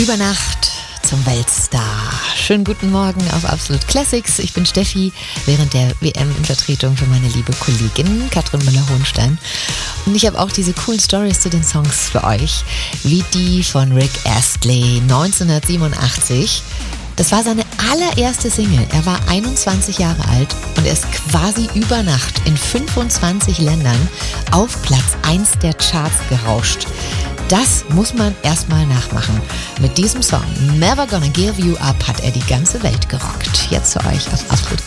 Über Nacht zum Weltstar. Schönen guten Morgen auf Absolut Classics. Ich bin Steffi, während der WM in Vertretung für meine liebe Kollegin Katrin Müller-Hohenstein. Und ich habe auch diese coolen Stories zu den Songs für euch, wie die von Rick Astley 1987. Das war seine allererste Single. Er war 21 Jahre alt und er ist quasi über Nacht in 25 Ländern auf Platz 1 der Charts gerauscht. Das muss man erstmal nachmachen. Mit diesem Song Never Gonna Give You Up hat er die ganze Welt gerockt. Jetzt zu euch auf Absolut